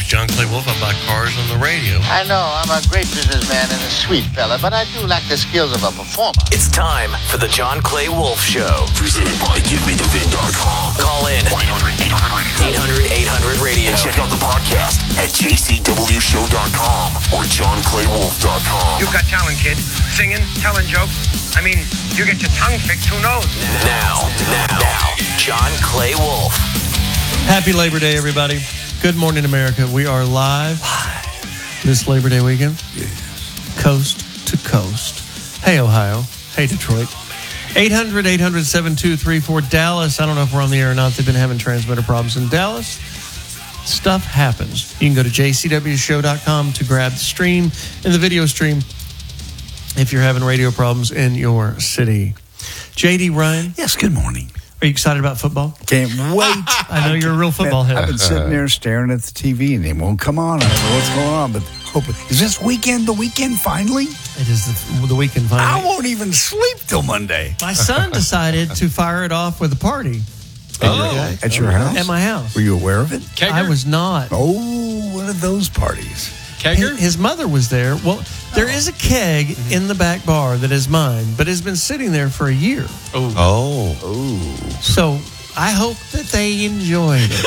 name's John Clay Wolf. I buy cars on the radio. I know, I'm a great businessman and a sweet fella, but I do lack the skills of a performer. It's time for the John Clay Wolf Show. Presented by GiveMeTheVin.com. Call in 800-800-radio. Check out the podcast at jcwshow.com or johnclaywolf.com. You've got talent, kid. Singing, telling jokes. I mean, you get your tongue fixed, who knows? Now, John Clay Wolf. Happy Labor Day, everybody. Good morning, America. We are live this Labor Day weekend. Coast to coast. Hey, Ohio. Hey, Detroit. 800-800-7234. Dallas, I don't know if we're on the air or not. They've been having transmitter problems in Dallas. Stuff happens. You can go to jcwshow.com to grab the stream and the video stream if you're having radio problems in your city. J.D. Ryan. Yes, good morning. Are you excited about football? Can't wait. I know you're a real football head. I've been sitting there staring at the TV and it won't come on. I don't know what's going on, but hope is this weekend the weekend finally? It is the weekend finally. I won't even sleep till Monday. My son decided to fire it off with a party. At your house? At my house. Were you aware of it? Kegger? I was not. Oh, one of those parties. Kegger? His mother was there. Well, there is a keg in the back bar that is mine, but has been sitting there for a year. Oh. So I hope that they enjoyed it.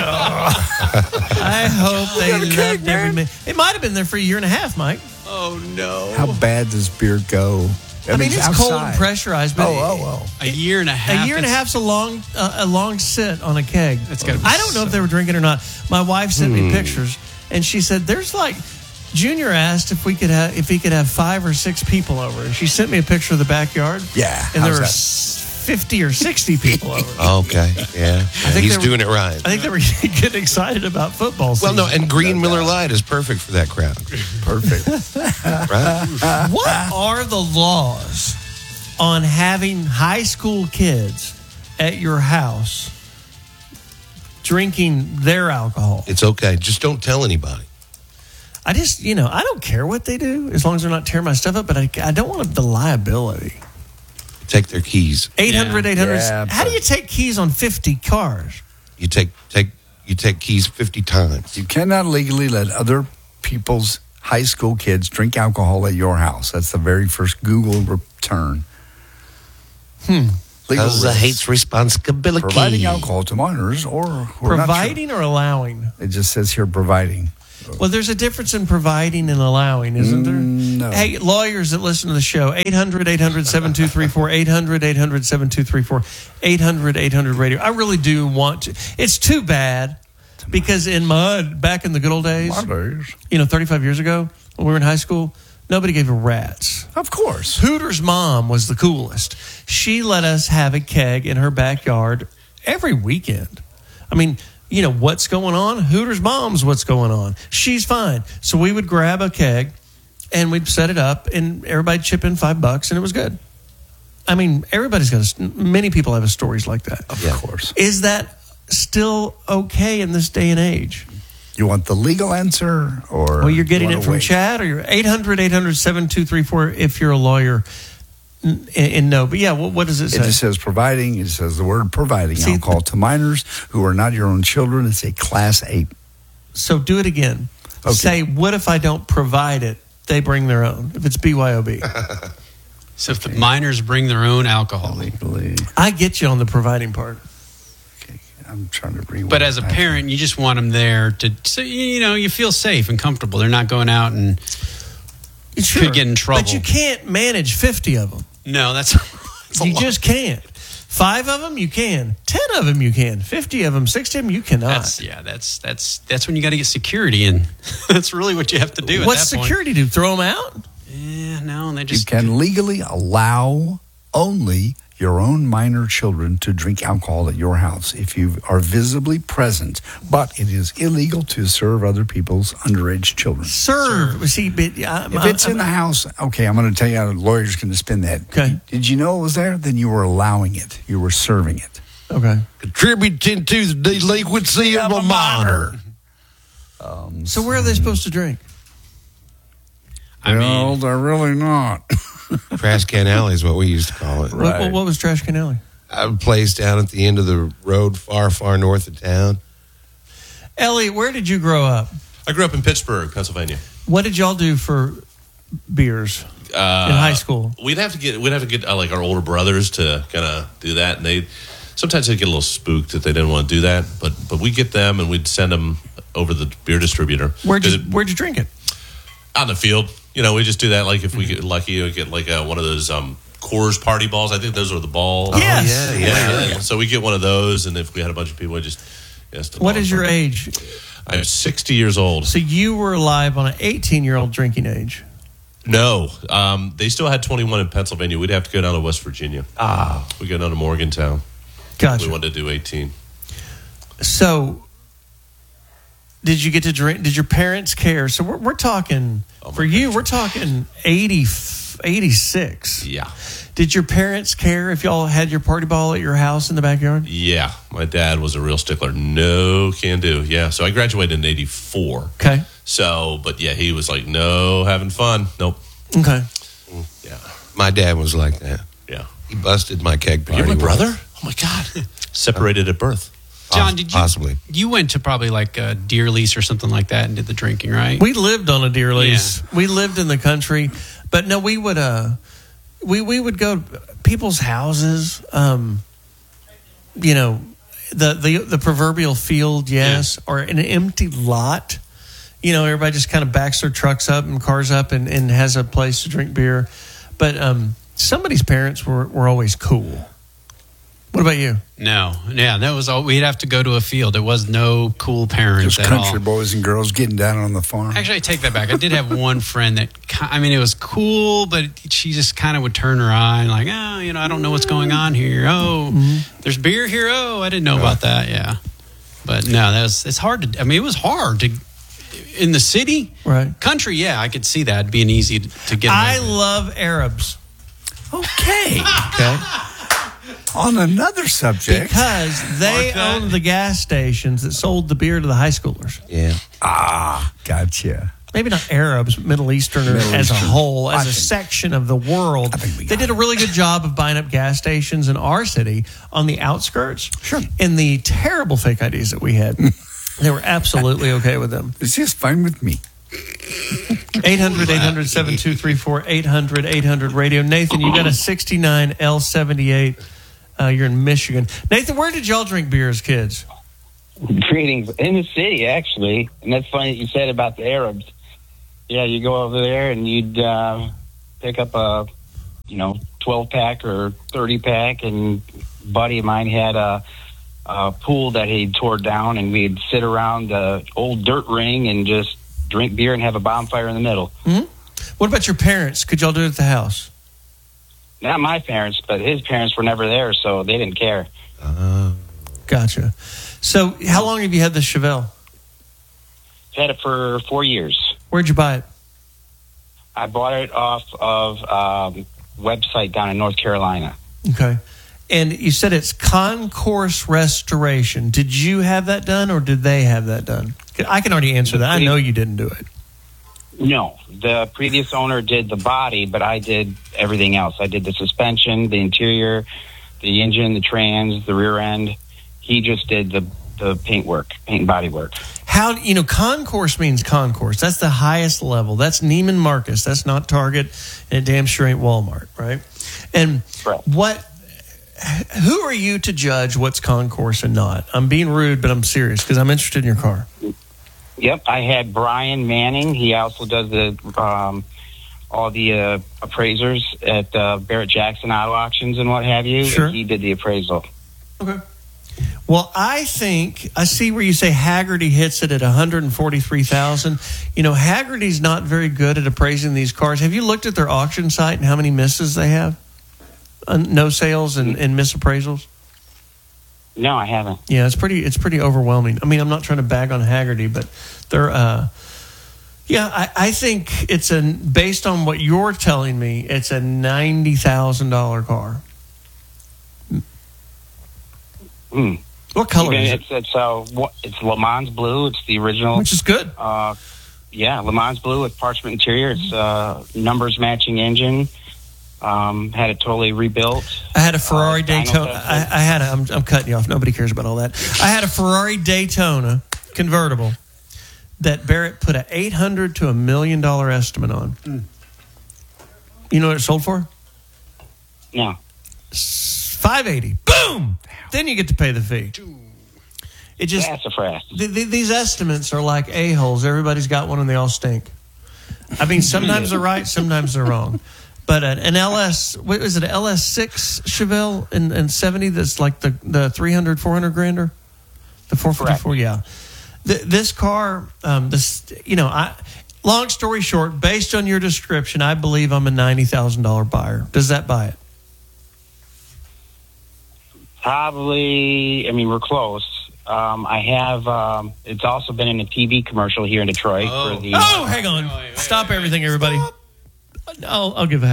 I hope they loved every minute. It might have been there for a year and a half, Mike. Oh, no. How bad does beer go? I mean, it's cold and pressurized, but A year and a half. a year and a half's a long sit on a keg. That's gotta be I don't know if they were drinking or not. My wife sent me pictures, and she said there's like Junior asked if he could have 5 or 6 people over. And she sent me a picture of the backyard. Yeah, and there how's were that? 50 or 60 people over. Okay, yeah. He's doing it right. I think they were getting excited about football season. Well, no, and Green Miller Lite is perfect for that crowd. Perfect. Right? What are the laws on having high school kids at your house drinking their alcohol? It's okay. Just don't tell anybody. I just, I don't care what they do as long as they're not tearing my stuff up, but I don't want the liability. Take their keys. 800-800. Yeah, How do you take keys on 50 cars? You take keys 50 times. You cannot legally let other people's high school kids drink alcohol at your house. That's the very first Google return. Legal Because hates responsibility. providing alcohol to minors or we're not sure. Providing or allowing? It just says here providing. Well, there's a difference in providing and allowing, isn't there? No. Hey, lawyers that listen to the show, 800-800-7234, 800-800-7234, 800-800-radio. I really do want to. It's too bad because back in the good old days, 35 years ago when we were in high school, nobody gave a rat's. Of course. Hooter's mom was the coolest. She let us have a keg in her backyard every weekend. I mean, what's going on? Hooter's mom's what's going on. She's fine. So we would grab a keg and we'd set it up and everybody'd chip in $5 and it was good. I mean, many people have stories like that. Of course. Is that still okay in this day and age? You want the legal answer or? Well, you're getting you it wanna from wait? Chad or you're 800-800-7234 if you're a lawyer. And no, but yeah, what does it say? It just says providing. It says the word providing alcohol to minors who are not your own children. It's a Class 8. So do it again. Okay. Say, what if I don't provide it? They bring their own. If it's BYOB. So if the minors bring their own alcohol. Legally. I get you on the providing part. Okay, I'm trying to read. But as a parent, you just want them there so you feel safe and comfortable. They're not going out and could get in trouble. But you can't manage 50 of them. No, that's you just can't. 5 of them, you can. 10 of them, you can. 50 of them, 60 of them, you cannot. That's when you got to get security in. That's really what you have to do. What's security do? Throw them out? Yeah, no, they You just can legally allow only your own minor children to drink alcohol at your house if you are visibly present, but it is illegal to serve other people's underage children. Serve. See, but, if it's in the house, okay, I'm going to tell you how lawyers can spin that. Okay. Did you know it was there? Then you were allowing it. You were serving it. Okay. Contributing to the delinquency of a minor. So where are they supposed to drink? Well, they're really not. Trash Can Alley is what we used to call it. What was Trash Can Alley? A place down at the end of the road, far, far north of town. Elliot, where did you grow up? I grew up in Pittsburgh, Pennsylvania. What did y'all do for beers in high school? We'd have to get like our older brothers to kind of do that, and sometimes they'd get a little spooked that they didn't want to do that, but we get them and we'd send them over the beer distributor. Where'd you drink it? Out in the field. We just do that. Like if we get lucky, we get like one of those Coors party balls. I think those are the balls. Yes. Yeah. So we get one of those, and if we had a bunch of people, What is your age? I'm 60 years old. So you were alive on an 18-year-old drinking age. No, they still had 21 in Pennsylvania. We'd have to go down to West Virginia. We go down to Morgantown. Gotcha. We wanted to do 18. So, did you get to drink? Did your parents care? So we're talking for you. We're talking 86. Yeah. Did your parents care if y'all had your party ball at your house in the backyard? Yeah, my dad was a real stickler. No can do. Yeah, so I graduated in 84. Okay. So, but yeah, he was like, no, having fun. Nope. Okay. Yeah. My dad was like that. Yeah. He busted my keg party. You're my brother? once. Oh my God. Separated at birth. John, did you Possibly. You went to probably like a deer lease or something like that and did the drinking, right? We lived on a deer lease. Yeah. We lived in the country, but no, we would we would go to people's houses. The proverbial field, yes, or an empty lot. Everybody just kind of backs their trucks up and cars up and has a place to drink beer. But somebody's parents were always cool. What about you? No. Yeah, that was all. We'd have to go to a field. There was no cool parents Just at all. country boys and girls getting down on the farm. Actually, I take that back. I did have one friend that, it was cool, but she just kind of would turn her eye and like, I don't know what's going on here. Oh, there's beer here. Oh, I didn't know about that. Yeah. But no, it's hard to, it was hard to, in the city. Right. Country, yeah, I could see that being easy to get away I with. love Arabs. Okay. Okay. On another subject. Because they owned the gas stations that sold the beer to the high schoolers. Yeah. Gotcha. Maybe not Arabs, Middle Easterners as a whole, as a think- section of the world. I think we They got did a it. really good job of buying up gas stations in our city on the outskirts. Sure. And the terrible fake IDs that we had, they were absolutely okay with them. It's just fine with me. 800-800-7234, 800-800-RADIO. Nathan, you got a 69 L78. You're in Michigan. Nathan, where did y'all drink beer as kids? Greetings. In the city, actually. And that's funny that you said about the Arabs. Yeah, you go over there and you'd pick up a, 12-pack or 30-pack, and a buddy of mine had a pool that he tore down, and we'd sit around the old dirt ring and just drink beer and have a bonfire in the middle. Mm-hmm. What about your parents? Could y'all do it at the house? Not my parents, but his parents were never there, so they didn't care. Gotcha. So how long have you had the Chevelle? Had it for 4 years. Where'd you buy it? I bought it off of website down in North Carolina. Okay. And you said it's Concourse Restoration. Did you have that done, or did they have that done? I can already answer that. I know you didn't do it. No, the previous owner did the body, but I did everything else. I did the suspension, the interior, the engine, the trans, the rear end. He just did the paint and body work. How, Concourse means concourse. That's the highest level. That's Neiman Marcus. That's not Target, and it damn sure ain't Walmart, right? And who are you to judge what's concourse and not? I'm being rude, but I'm serious because I'm interested in your car. Yep, I had Brian Manning. He also does all the appraisers at Barrett Jackson Auto Auctions and what have you. Sure. And he did the appraisal. Okay. Well, I think I see where you say Haggerty hits it at $143,000. Haggerty's not very good at appraising these cars. Have you looked at their auction site and how many misses they have? No sales and misappraisals? No, I haven't. Yeah, it's pretty overwhelming. I mean, I'm not trying to bag on Haggerty, but they're I think it's based on what you're telling me, it's a $90,000 car. What color is it? It's Le Mans blue. It's the original, which is good. Le Mans blue with parchment interior. It's numbers matching engine. Had it totally rebuilt. I had a Ferrari Daytona. I'm cutting you off. Nobody cares about all that. I had a Ferrari Daytona convertible that Barrett put a $800 to $1 million estimate on. You know what it sold for? No. $580. Boom! Then you get to pay the fee. It just Sassafras. these estimates are like a-holes. Everybody's got one and they all stink. I mean, sometimes they're right, sometimes they're wrong. But an LS, what is it, an LS6 Chevelle in 70 that's like the 300, 400 grander? The 454, Correct. yeah. This car, long story short, based on your description, I believe I'm a $90,000 buyer. Does that buy it? Probably, I mean, we're close. I have, it's also been in a TV commercial here in Detroit. For the, Oh, hang on. Stop everything, everybody. I'll give a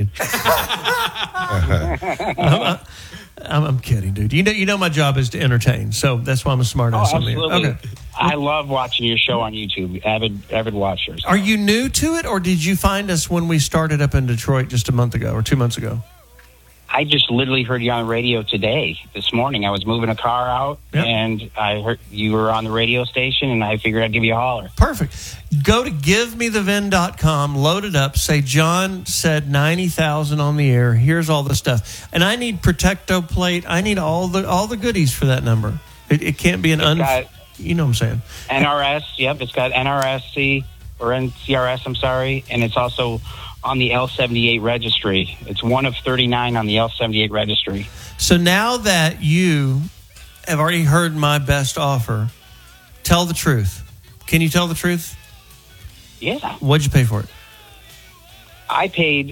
$500,000. I'm kidding, dude. You know my job is to entertain, so that's why I'm a smart ass on there. absolutely. Okay. I love watching your show on YouTube. Avid watchers. Are you new to it, or did you find us when we started up in Detroit just a month ago or 2 months ago? I just literally heard you on the radio this morning. I was moving a car out, Yep. and I heard you were on the radio station, and I figured I'd give you a holler. Perfect. Go to givemethevin.com, load it up, say John said 90,000 on the air. Here's all the stuff. And I need Protecto plate. I need all the goodies for that number. It can't be you know what I'm saying. NRS, yep, it's got NRSC or NCRS, I'm sorry, and it's also on the L78 registry. It's one of 39 on the L78 registry. So now that you have already heard my best offer, tell the truth. Can you tell the truth? Yeah. What'd you pay for it? I paid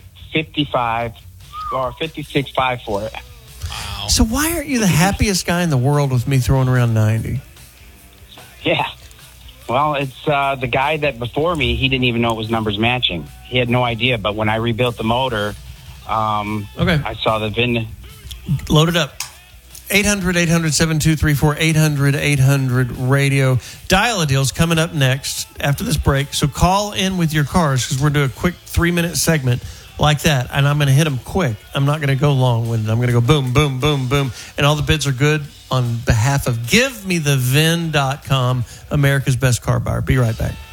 $56.5 for it. So why aren't you the happiest guy in the world with me throwing around 90? Yeah. Well, it's the guy that before me, he didn't even know it was numbers matching. He had no idea, but when I rebuilt the motor, I saw the VIN. Load it up. 800-800-7234, 800-800-RADIO. Dial-A-Deal's coming up next after this break. So call in with your cars because we're doing a quick 3-minute segment like that. And I'm going to hit them quick. I'm not going to go long-winded. I'm going to go boom, boom, boom, boom. And all the bids are good on behalf of GiveMeTheVin.com, America's best car buyer. Be right back.